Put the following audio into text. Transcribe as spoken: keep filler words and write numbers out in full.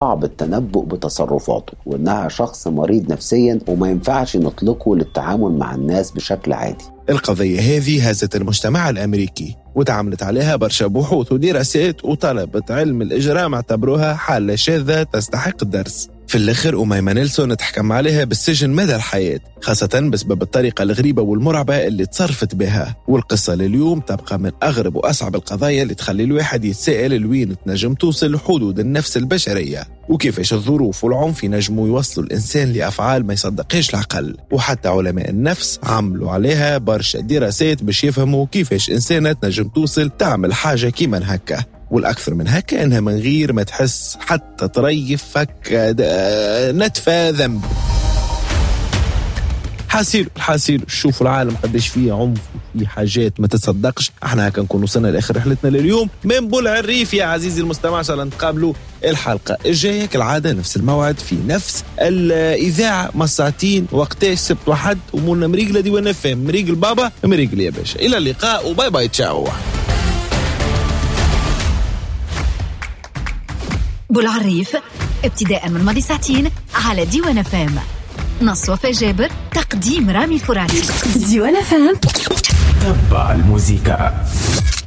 صعب التنبؤ بتصرفاته، وإنها شخص مريض نفسيا وما ينفعش نطلقه للتعامل مع الناس بشكل عادي. القضية هذه هزت المجتمع الأمريكي وتعاملت عليها برشا بحوث ودراسات، وطلبة علم الإجرام اعتبروها حالة شاذة تستحق الدرس. في الآخر أميمة نيلسون تحكم عليها بالسجن مدى الحياة، خاصة بسبب الطريقة الغريبة والمرعبة اللي تصرفت بها. والقصة لليوم تبقى من أغرب وأصعب القضايا اللي تخلي الواحد يتساءل لوين تنجم توصل حدود النفس البشرية، وكيفاش الظروف والعنف ينجموا يوصلوا الإنسان لأفعال ما يصدقش العقل. وحتى علماء النفس عملوا عليها برشا دراسات باش يفهموا كيفاش إنسانة تنجم توصل تعمل حاجة كيما هكا، والأكثر من هكا إنها من غير ما تحس حتى طريف فك نتفى ذنب. حاسيل حاسيل شوفوا العالم قديش فيه عنف وفيه حاجات ما تصدقش. احنا هكا نكون وصلنا لآخر رحلتنا لليوم من بلع الريف يا عزيزي المستمع. إن شاء الله نتقابلوا الحلقة الجاية كالعادة نفس الموعد في نفس الإذاعة مساعتين وقتاش سبت واحد. ومولنا مريقلة دي وانا فهم مريقل بابا مريقل يا باشا. إلى اللقاء وباي باي تشاو. بلع الريف ابتداء من ماضي ساعتين على ديوان فام. نص وفاء جابر، تقديم رامي الفراتي. ديوان فام تبع الموسيقى.